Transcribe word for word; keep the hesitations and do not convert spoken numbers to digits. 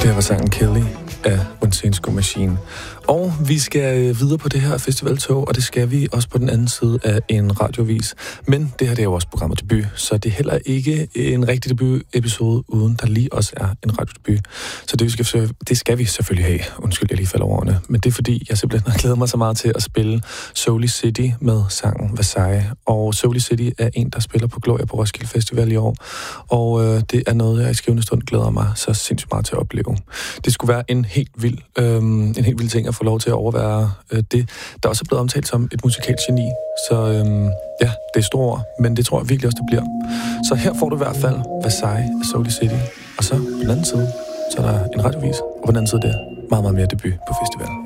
Det var sangen Kelly af Montensko Machine. Og vi skal videre på det her festivaltog, og det skal vi også på den anden side af en radiovis. Men det her det er jo også programmet debut, så det er heller ikke en rigtig debut-episode, uden der lige også er en radiodebut. Så det, vi skal, det skal vi selvfølgelig have. Undskyld, jeg lige falder over ordene. Men det er fordi, jeg simpelthen har glædet mig så meget til at spille Soul City med sangen Versailles. Og Soul City er en, der spiller på Gloria på Roskilde Festival i år. Og øh, det er noget, jeg i skrivende stund glæder mig så sindssygt meget til at opleve. Det skulle være en helt vild, øh, en helt vild ting at få lov til at overvære øh, det, der også er blevet omtalt som et musikalsk geni. Så øh, ja, det er stort, men det tror jeg virkelig også, det bliver. Så her får du i hvert fald Versailles af Soul City. Og så på den anden side, så er der en radiovis. Og på den anden side der, meget, meget mere debut på festivalen.